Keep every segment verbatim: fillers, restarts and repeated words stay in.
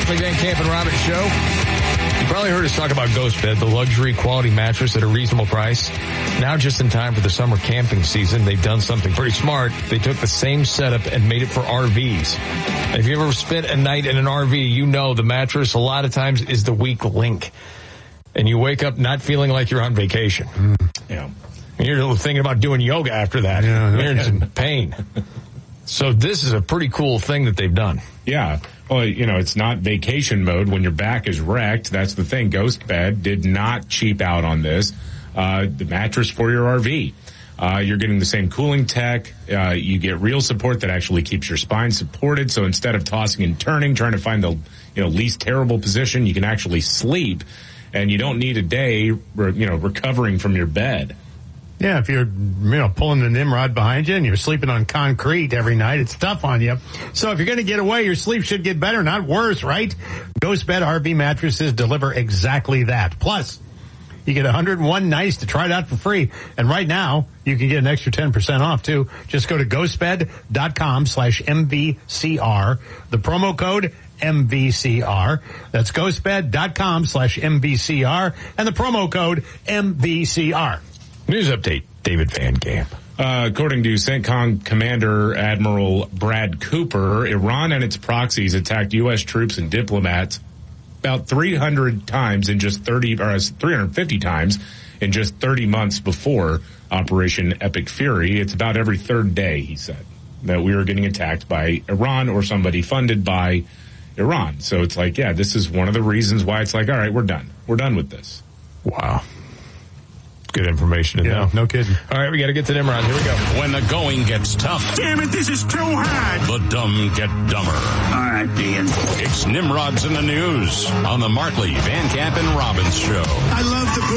Markley, Van Camp, and Robbins Show. You probably heard us talk about Ghost Bed, the luxury quality mattress at a reasonable price. Now just in time for the summer camping season, they've done something pretty smart. They took the same setup and made it for R Vs. And if you ever spent a night in an R V, you know the mattress a lot of times is the weak link. And you wake up not feeling like you're on vacation. Mm. Yeah. You're thinking about doing yoga after that. Yeah, you're in some pain. So this is a pretty cool thing that they've done. Yeah. Well, you know, it's not vacation mode when your back is wrecked. That's the thing. Ghost Bed did not cheap out on this. Uh, the mattress for your R V. Uh, you're getting the same cooling tech. Uh, you get real support that actually keeps your spine supported. So instead of tossing and turning, trying to find the, you know, least terrible position, you can actually sleep. And you don't need a day, you know, recovering from your bed. Yeah, if you're, you know, pulling the Nimrod behind you and you're sleeping on concrete every night, it's tough on you. So if you're going to get away, your sleep should get better, not worse, right? Ghost Bed R V mattresses deliver exactly that. Plus, you get one hundred one nights to try it out for free. And right now, you can get an extra ten percent off, too. Just go to ghostbed.com slash MVCR. The promo code M V C R. That's ghostbed.com slash MVCR. And the promo code M V C R. News update, David Van Camp. Uh, according to CENTCOM Commander Admiral Brad Cooper, Iran and its proxies attacked U S troops and diplomats about three hundred times in just thirty, or three hundred fifty times in just thirty months before Operation Epic Fury. It's about every third day, he said, that we were getting attacked by Iran or somebody funded by Iran. So it's like, yeah, this is one of the reasons why it's like, all right, we're done. We're done with this. Wow. Good information to yeah, know. No kidding. All right, we got to get to Nimrod. Here we go. When the going gets tough. Damn it, this is too hard. The dumb get dumber. All right, Dean. It's Nimrod's in the News on the Markley, Van Camp, and Robbins Show. I love the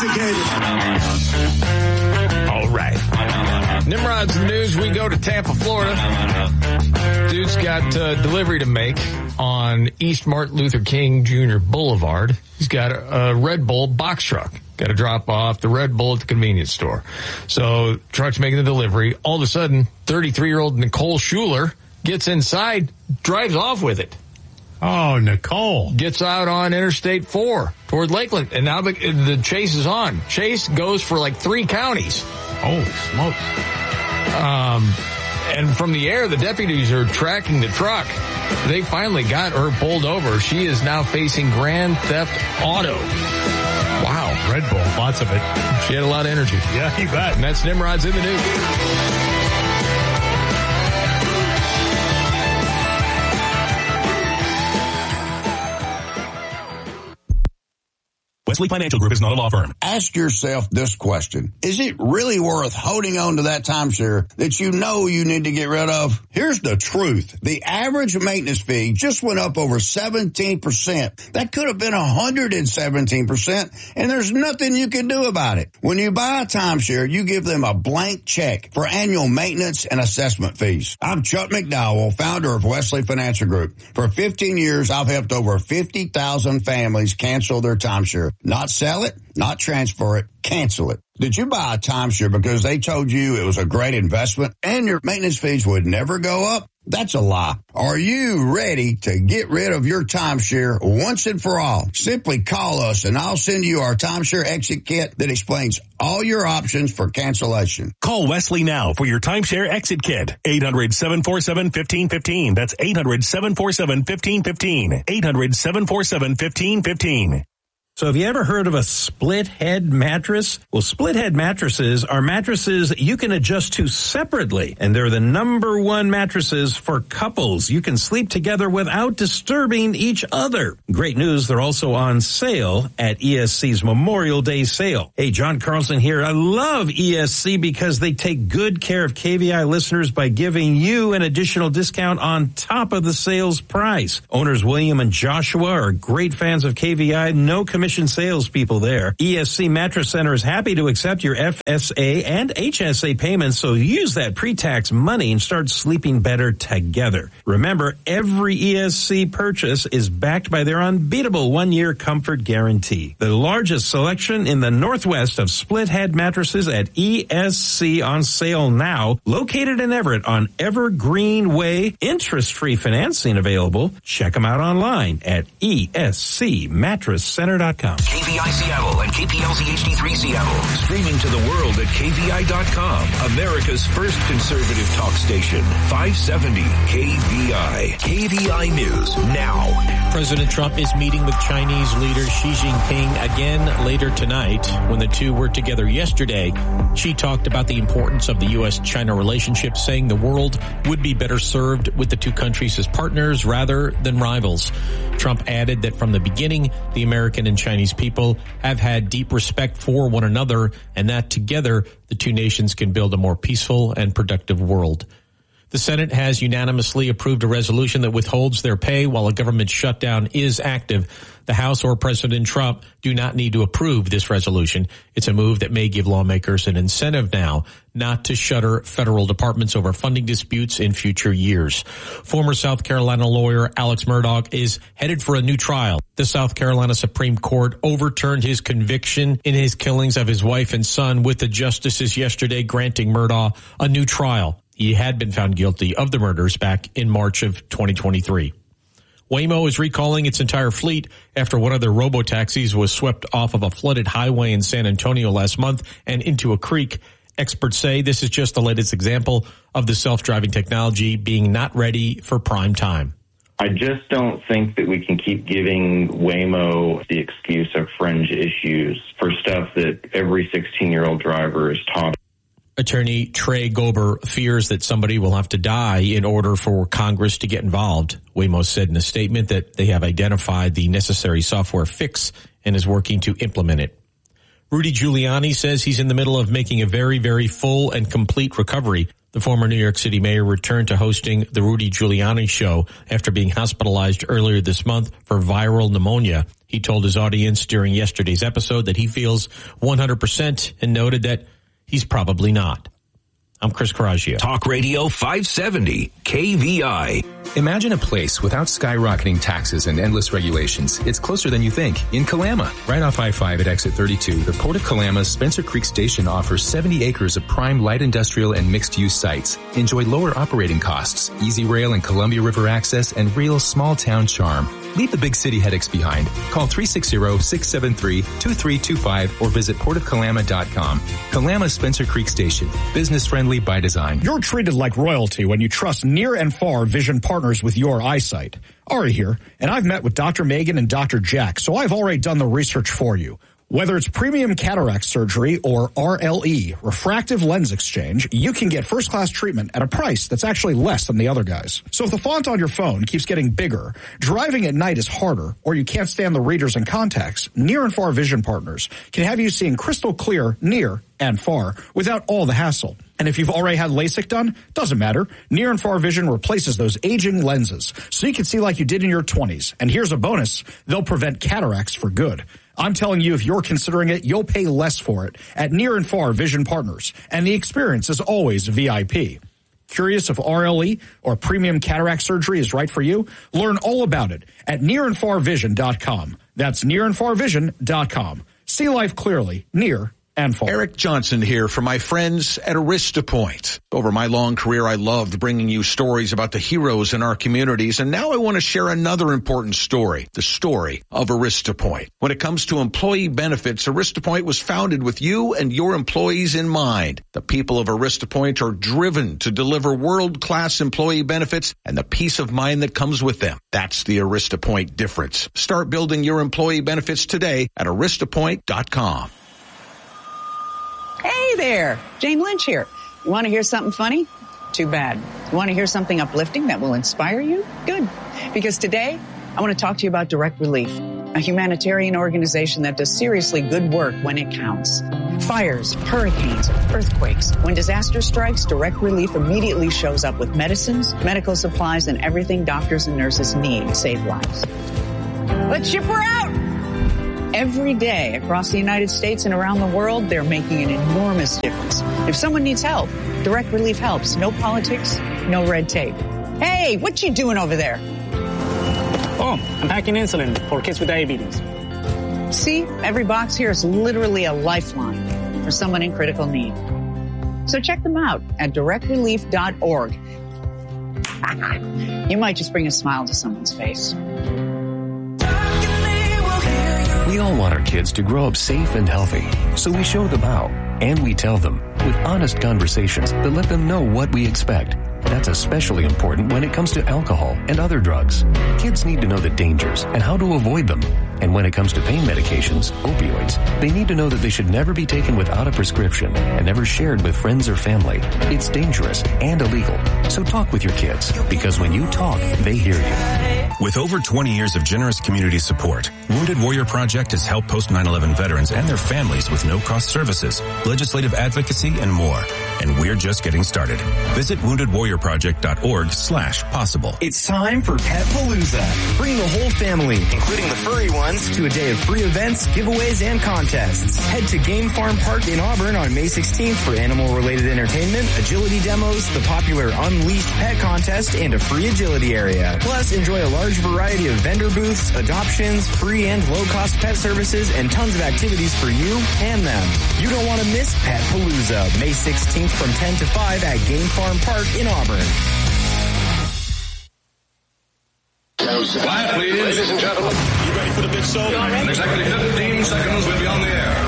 poorly educated. All right. Nimrod's in the News. We go to Tampa, Florida. Dude's got uh, delivery to make on East Martin Luther King Junior Boulevard. He's got a, a Red Bull box truck. Got to drop off the Red Bull at the convenience store. So truck's making the delivery. All of a sudden, thirty-three-year-old Nicole Schuler gets inside, drives off with it. Oh, Nicole. Gets out on Interstate four toward Lakeland. And now the, the chase is on. Chase goes for like three counties. Holy smokes. Um, and from the air, the deputies are tracking the truck. They finally got her pulled over. She is now facing grand theft auto. Wow. Red Bull, lots of it. She had a lot of energy. Yeah, you bet. And that's Nimrod's in the News. Wesley Financial Group is not a law firm. Ask yourself this question. Is it really worth holding on to that timeshare that you know you need to get rid of? Here's the truth. The average maintenance fee just went up over seventeen percent. That could have been one hundred seventeen percent, and there's nothing you can do about it. When you buy a timeshare, you give them a blank check for annual maintenance and assessment fees. I'm Chuck McDowell, founder of Wesley Financial Group. For fifteen years, I've helped over fifty thousand families cancel their timeshare. Not sell it, not transfer it, cancel it. Did you buy a timeshare because they told you it was a great investment and your maintenance fees would never go up? That's a lie. Are you ready to get rid of your timeshare once and for all? Simply call us and I'll send you our timeshare exit kit that explains all your options for cancellation. Call Wesley now for your timeshare exit kit. eight hundred, seven four seven, one five one five. That's eight hundred, seven four seven, one five one five. eight hundred, seven four seven, one five one five. So have you ever heard of a split head mattress? Well, split head mattresses are mattresses you can adjust to separately, and they're the number one mattresses for couples. You can sleep together without disturbing each other. Great news, they're also on sale at E S C's Memorial Day sale. Hey, John Carlson here. I love E S C because they take good care of K V I listeners by giving you an additional discount on top of the sales price. Owners William and Joshua are great fans of K V I. No commission commission salespeople there. E S C Mattress Center is happy to accept your F S A and H S A payments, so use that pre-tax money and start sleeping better together. Remember, every E S C purchase is backed by their unbeatable one-year comfort guarantee. The largest selection in the Northwest of split-head mattresses at E S C on sale now. Located in Everett on Evergreen Way. Interest-free financing available. Check them out online at E S C mattress center dot com. K V I Seattle and K P L Z H D three Seattle. Streaming to the world at K V I dot com. America's first conservative talk station. five seventy K V I. K V I News now. President Trump is meeting with Chinese leader Xi Jinping again later tonight. When the two were together yesterday, Xi talked about the importance of the U S China relationship, saying the world would be better served with the two countries as partners rather than rivals. Trump added that from the beginning, the American and Chinese people have had deep respect for one another, and that together the two nations can build a more peaceful and productive world. The Senate has unanimously approved a resolution that withholds their pay while a government shutdown is active. The House or President Trump do not need to approve this resolution. It's a move that may give lawmakers an incentive now not to shutter federal departments over funding disputes in future years. Former South Carolina lawyer Alex Murdaugh is headed for a new trial. The South Carolina Supreme Court overturned his conviction in his killings of his wife and son, with the justices yesterday granting Murdaugh a new trial. He had been found guilty of the murders back in March of twenty twenty-three. Waymo is recalling its entire fleet after one of their robo-taxis was swept off of a flooded highway in San Antonio last month and into a creek. Experts say this is just the latest example of the self-driving technology being not ready for prime time. I just don't think that we can keep giving Waymo the excuse of fringe issues for stuff that every sixteen-year-old driver is taught. Attorney Trey Gober fears that somebody will have to die in order for Congress to get involved. Waymo said in a statement that they have identified the necessary software fix and is working to implement it. Rudy Giuliani says he's in the middle of making a very, very full and complete recovery. The former New York City mayor returned to hosting the Rudy Giuliani Show after being hospitalized earlier this month for viral pneumonia. He told his audience during yesterday's episode that he feels one hundred percent and noted that he's probably not. I'm Chris Coraggio. Talk Radio five seventy K V I. Imagine a place without skyrocketing taxes and endless regulations. It's closer than you think. In Kalama, right off I five at exit thirty-two, the Port of Kalama's Spencer Creek Station offers seventy acres of prime light industrial and mixed-use sites. Enjoy lower operating costs, easy rail and Columbia River access, and real small-town charm. Leave the big city headaches behind. Call three six zero, six seven three, two three two five or visit port of kalama dot com. Kalama Spencer Creek Station. Business-friendly by design. You're treated like royalty when you trust near and far vision partners with your eyesight. Ari here, and I've met with Doctor Megan and Doctor Jack, so I've already done the research for you. Whether it's premium cataract surgery or R L E, refractive lens exchange, you can get first-class treatment at a price that's actually less than the other guys. So if the font on your phone keeps getting bigger, driving at night is harder, or you can't stand the readers and contacts, Near and Far Vision Partners can have you seeing crystal clear near and far without all the hassle. And if you've already had LASIK done, doesn't matter. Near and Far Vision replaces those aging lenses so you can see like you did in your twenties. And here's a bonus. They'll prevent cataracts for good. I'm telling you, if you're considering it, you'll pay less for it at Near and Far Vision Partners. And the experience is always V I P. Curious if R L E or premium cataract surgery is right for you? Learn all about it at near and far vision dot com. That's near and far vision dot com. See life clearly, near and far. Eric Johnson here for my friends at AristaPoint. Over my long career, I loved bringing you stories about the heroes in our communities, and now I want to share another important story, the story of AristaPoint. When it comes to employee benefits, AristaPoint was founded with you and your employees in mind. The people of AristaPoint are driven to deliver world-class employee benefits and the peace of mind that comes with them. That's the AristaPoint difference. Start building your employee benefits today at arista point dot com. Hey there, Jane Lynch here. You want to hear something funny? Too bad. You want to hear something uplifting that will inspire you? Good. Because today, I want to talk to you about Direct Relief, a humanitarian organization that does seriously good work when it counts. Fires, hurricanes, earthquakes. When disaster strikes, Direct Relief immediately shows up with medicines, medical supplies, and everything doctors and nurses need to save lives. Let's ship her out! Every day across the United States and around the world, they're making an enormous difference. If someone needs help, Direct Relief helps. No politics, no red tape. Hey, what you doing over there? Oh, I'm packing insulin for kids with diabetes. See, every box here is literally a lifeline for someone in critical need. So check them out at direct relief dot org. You might just bring a smile to someone's face. We all want our kids to grow up safe and healthy, so we show them how, and we tell them with honest conversations that let them know what we expect. That's especially important when it comes to alcohol and other drugs. Kids need to know the dangers and how to avoid them. And when it comes to pain medications, opioids, they need to know that they should never be taken without a prescription and never shared with friends or family. It's dangerous and illegal. So talk with your kids, because when you talk, they hear you. With over twenty years of generous community support, Wounded Warrior Project has helped post nine eleven veterans and their families with no-cost services, legislative advocacy, and more. And we're just getting started. Visit wounded warrior project dot org slash possible. It's time for Pet Palooza. Bring the whole family, including the furry ones, to a day of free events, giveaways, and contests. Head to Game Farm Park in Auburn on May sixteenth for animal-related entertainment, agility demos, the popular Unleashed Pet Contest, and a free agility area. Plus, enjoy a large variety of vendor booths, adoptions, free and low-cost pet services, and tons of activities for you and them. You don't want to miss Pet Palooza, May sixteenth from ten to five at Game Farm Park in Auburn. Quiet, please. Ladies and gentlemen. You ready for the big show? In exactly fifteen seconds, we'll be on the air.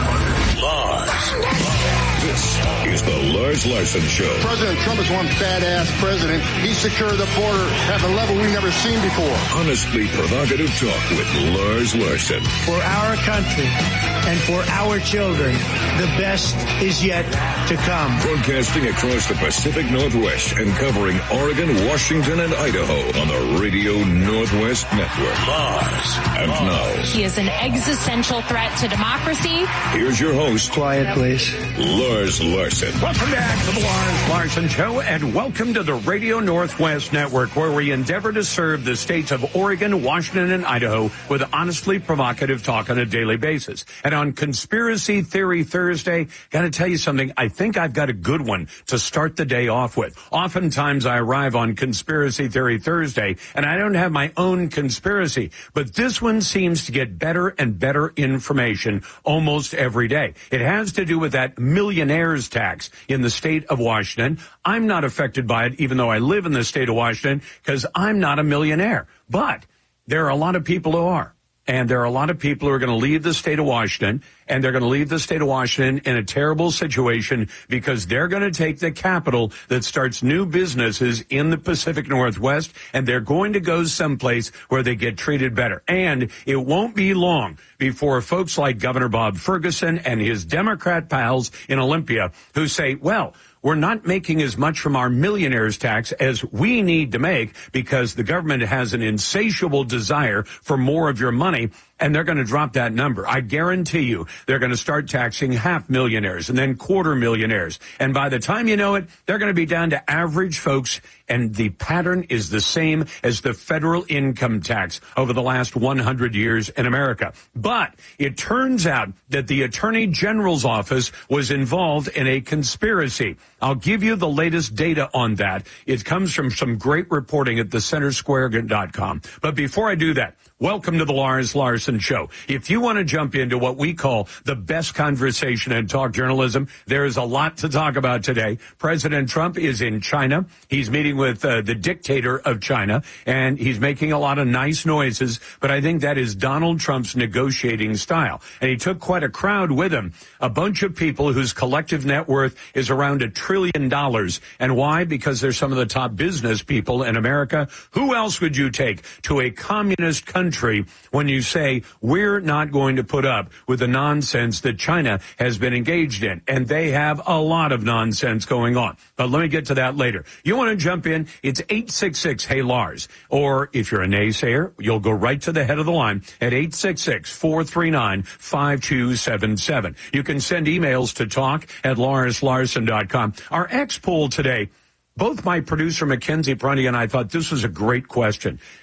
Lars. This is the Lars Larson Show. President Trump is one badass president. He secured the border at a level we've never seen before. Honestly provocative talk with Lars Larson. For our country and for our children, the best is yet to come. Broadcasting across the Pacific Northwest and covering Oregon, Washington, and Idaho on the Radio Northwest Network. Lars. And now. He is an existential threat to democracy. Here's your host. Quiet, please. Lars Larson. Welcome back to the Lars Larson Show, and welcome to the Radio Northwest Network, where we endeavor to serve the states of Oregon, Washington, and Idaho with honestly provocative talk on a daily basis. And on Conspiracy Theory Thursday, got to tell you something, I think I've got a good one to start the day off with. Oftentimes I arrive on Conspiracy Theory Thursday, and I don't have my own conspiracy, but this one seems to get better and better information almost every day. It has to do with that millionaire's tax in the state of Washington. I'm not affected by it, even though I live in the state of Washington, because I'm not a millionaire. But there are a lot of people who are. And there are a lot of people who are going to leave the state of Washington, and they're going to leave the state of Washington in a terrible situation because they're going to take the capital that starts new businesses in the Pacific Northwest, and they're going to go someplace where they get treated better. And it won't be long before folks like Governor Bob Ferguson and his Democrat pals in Olympia who say, well, we're not making as much from our millionaire's tax as we need to make because the government has an insatiable desire for more of your money, and they're going to drop that number. I guarantee you they're going to start taxing half millionaires and then quarter millionaires. And by the time you know it, they're going to be down to average folks, and the pattern is the same as the federal income tax over the last one hundred years in America. But it turns out that the Attorney General's office was involved in a conspiracy. I'll give you the latest data on that. It comes from some great reporting at the center square dot com. But before I do that, welcome to the Lars Larson Show. If you want to jump into what we call the best conversation in talk journalism, there is a lot to talk about today. President Trump is in China. He's meeting with uh, the dictator of China, and he's making a lot of nice noises, but I think that is Donald Trump's negotiating style. And he took quite a crowd with him, a bunch of people whose collective net worth is around a trillion dollars. And why? Because they're some of the top business people in America. Who else would you take to a communist country when you say, we're not going to put up with the nonsense that China has been engaged in? And they have a lot of nonsense going on. But let me get to that later. You want to jump in? It's eight six six, hey Lars. Or if you're a naysayer, you'll go right to the head of the line at eight six six, four three nine, five two seven seven. You can send emails to talk at lars larson dot com. Our X poll today, both my producer, Mackenzie Prunty, and I thought this was a great question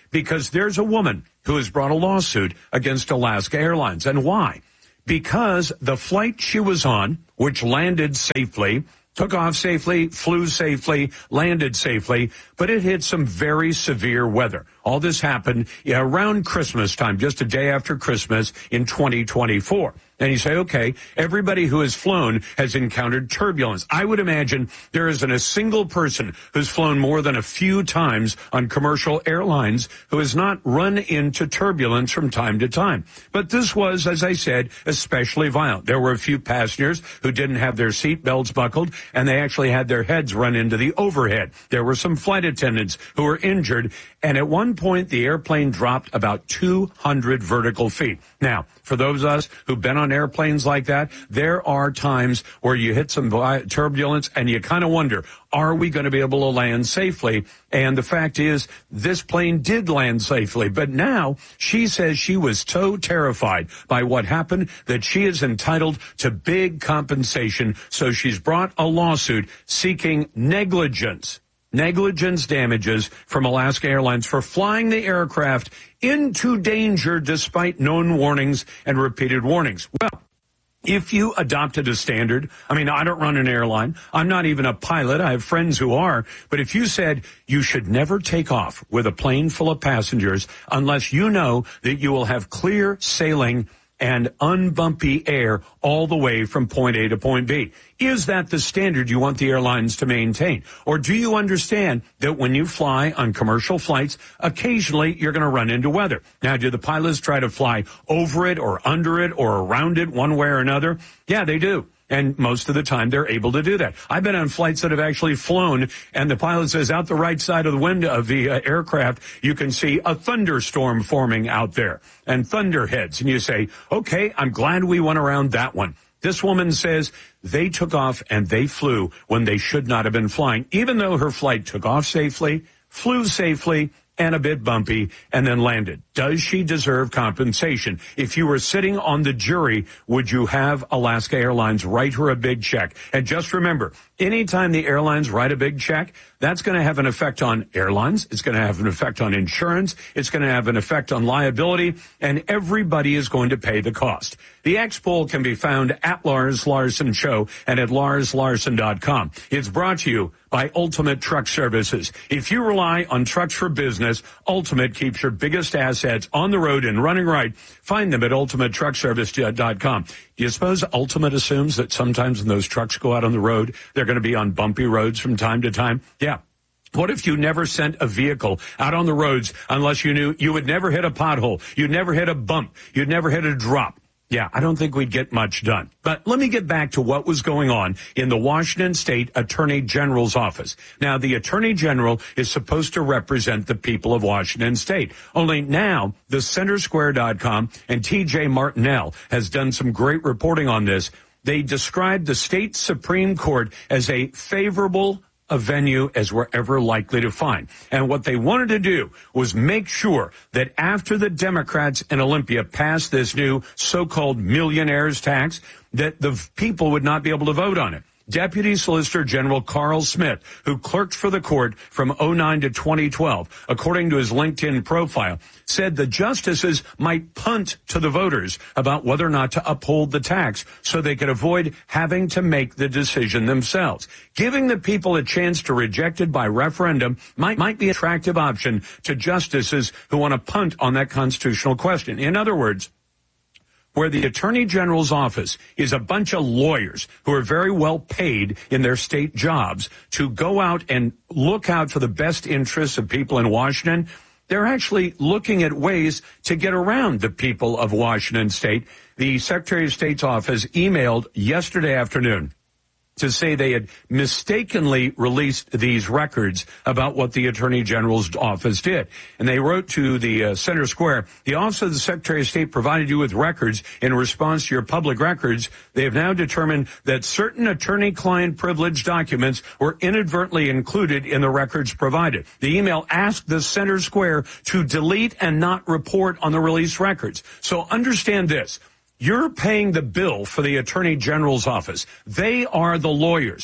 because there's a woman who has brought a lawsuit against Alaska Airlines. And why? Because the flight she was on, which landed safely, took off safely, flew safely, landed safely, but it hit some very severe weather. All this happened yeah, around Christmas time, just a day after Christmas in twenty twenty-four. And you say, okay, everybody who has flown has encountered turbulence. I would imagine there isn't a single person who's flown more than a few times on commercial airlines who has not run into turbulence from time to time. But this was, as I said, especially violent. There were a few passengers who didn't have their seat belts buckled, and they actually had their heads run into the overhead. There were some flight attendants who were injured, and at one point, the airplane dropped about two hundred vertical feet. Now, for those of us who've been on airplanes like that, there are times where you hit some turbulence and you kind of wonder, are we going to be able to land safely? And the fact is, this plane did land safely. But now she says she was so terrified by what happened that she is entitled to big compensation. So she's brought a lawsuit seeking negligence. Negligence damages from Alaska Airlines for flying the aircraft into danger despite known warnings and repeated warnings. Well, if you adopted a standard, I mean, I don't run an airline. I'm not even a pilot. I have friends who are. But if you said you should never take off with a plane full of passengers unless you know that you will have clear sailing and unbumpy air all the way from point A to point B. Is that the standard you want the airlines to maintain? Or do you understand that when you fly on commercial flights, occasionally you're going to run into weather? Now, do the pilots try to fly over it or under it or around it one way or another? Yeah, they do. And most of the time, they're able to do that. I've been on flights that have actually flown, and the pilot says out the right side of the window of the uh, aircraft, you can see a thunderstorm forming out there and thunderheads. And you say, okay, I'm glad we went around that one. This woman says they took off and they flew when they should not have been flying, even though her flight took off safely, flew safely, and a bit bumpy, and then landed. Does she deserve compensation? If you were sitting on the jury, would you have Alaska Airlines write her a big check? And just remember, anytime the airlines write a big check, that's going to have an effect on airlines. It's going to have an effect on insurance. It's going to have an effect on liability, and everybody is going to pay the cost. The X poll can be found at Lars Larson Show and at lars larson dot com. It's brought to you by Ultimate Truck Services. If you rely on trucks for business, Ultimate keeps your biggest assets on the road and running right. Find them at ultimate truck service dot com. Do you suppose Ultimate assumes that sometimes when those trucks go out on the road, they're going to be on bumpy roads from time to time? Yeah. What if you never sent a vehicle out on the roads unless you knew you would never hit a pothole, you'd never hit a bump, you'd never hit a drop? Yeah, I don't think we'd get much done. But let me get back to what was going on in the Washington State Attorney General's office. Now, the Attorney General is supposed to represent the people of Washington State. Only now, the center square dot com and T J Martinell has done some great reporting on this. They described the state Supreme Court as a favorable a venue as we're ever likely to find. And what they wanted to do was make sure that after the Democrats in Olympia passed this new so-called millionaires tax, that the people would not be able to vote on it. Deputy Solicitor General Carl Smith, who clerked for the court from oh nine to twenty twelve, according to his LinkedIn profile, said the justices might punt to the voters about whether or not to uphold the tax so they could avoid having to make the decision themselves. Giving the people a chance to reject it by referendum might, might be an attractive option to justices who want to punt on that constitutional question. In other words, where the Attorney General's office is a bunch of lawyers who are very well paid in their state jobs to go out and look out for the best interests of people in Washington, they're actually looking at ways to get around the people of Washington State. The Secretary of State's office emailed yesterday afternoon to say they had mistakenly released these records about what the Attorney General's office did. And they wrote to the uh, Center Square, the Office of the Secretary of State provided you with records in response to your public records. They have now determined that certain attorney-client privilege documents were inadvertently included in the records provided. The email asked the Center Square to delete and not report on the released records. So understand this. You're paying the bill for the Attorney General's office. They are the lawyers.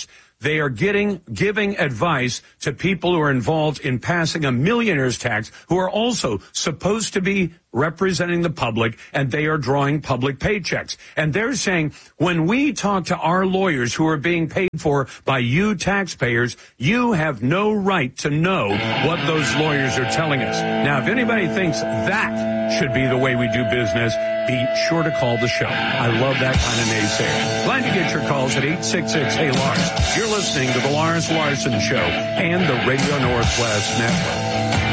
they are getting giving advice to people who are involved in passing a millionaire's tax, who are also supposed to be representing the public, and they are drawing public paychecks. And they're saying, when we talk to our lawyers who are being paid for by you taxpayers, you have no right to know what those lawyers are telling us. Now, if anybody thinks that should be the way we do business, be sure to call the show. I love that kind of naysayer. Glad to get your calls at eight six six, hey Lars. You're listening to the Lars Larson Show and the Radio Northwest Network.